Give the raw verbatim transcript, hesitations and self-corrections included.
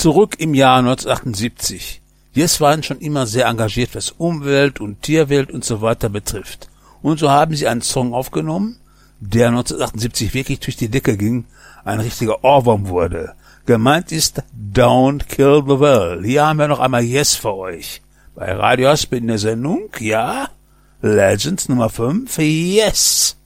Zurück im Jahr neunzehnhundertachtundsiebzig. Yes waren schon immer sehr engagiert, was Umwelt und Tierwelt und so weiter betrifft. Und so haben sie einen Song aufgenommen, der neunzehnhundertachtundsiebzig wirklich durch die Decke ging, ein richtiger Ohrwurm wurde. Gemeint ist Don't Kill the World. Hier haben wir noch einmal Yes für euch. Bei Radio Aspen in der Sendung, ja, Legends Nummer fünf, Yes.